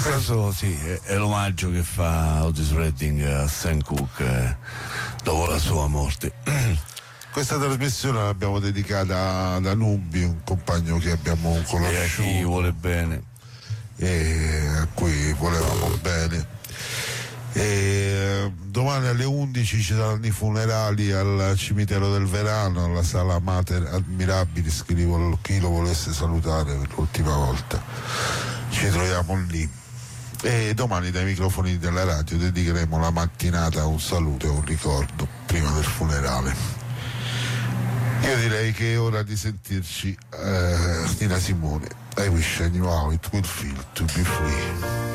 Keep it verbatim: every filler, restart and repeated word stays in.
Questo sì, è, è l'omaggio che fa Otis Redding a Sam Cooke eh, dopo la sua morte. Questa trasmissione l'abbiamo dedicata ad Anubi, un compagno che abbiamo conosciuto e a chi vuole bene e a cui volevamo bene. E domani alle undici ci saranno i funerali al cimitero del Verano, alla sala Mater Admirabilis, chi lo, chi lo volesse salutare per l'ultima volta. Ci troviamo lì. E domani dai microfoni della radio dedicheremo la mattinata a un saluto e un ricordo prima del funerale. Io direi che è ora di sentirci eh, Nina Simone. I wish I knew how it would feel to be free.